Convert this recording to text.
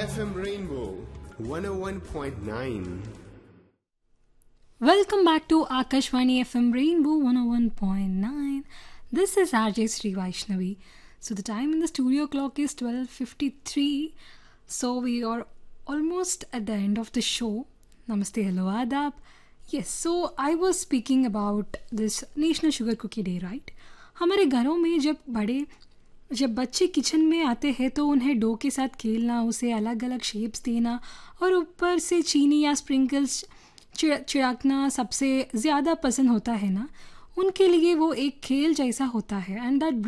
FM Rainbow 101.9. Welcome back to Akashvani FM Rainbow 101.9. This is RJ Sri Vaishnavi. So the time in the studio clock is 12:53. So we are almost at the end of the show. Namaste, hello, adab. Yes, so I was speaking about this National Sugar Cookie Day, right? हमारे घरों में जब बच्चे kitchen में आते हैं तो उन्हें डो के साथ खेलना, उसे अलग अलग शेप्स देना और ऊपर से चीनी या स्प्रिंकल्स छिड़कना सबसे ज़्यादा पसंद होता है ना. उनके लिए वो एक खेल जैसा होता है. And that